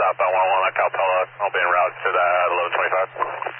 southbound 111 at Calpella. I'll be en route to that 1125.